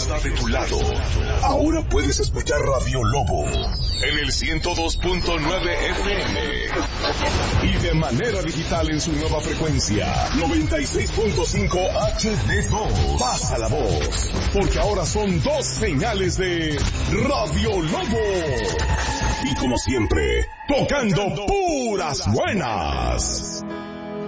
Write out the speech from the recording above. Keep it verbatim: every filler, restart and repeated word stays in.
está de tu lado. Ahora puedes escuchar Radio Lobo en el ciento dos punto nueve F M y de manera digital en su nueva frecuencia noventa y seis punto cinco H D dos. Pasa la voz, porque ahora son dos señales de Radio Lobo. Y como siempre, tocando puras buenas.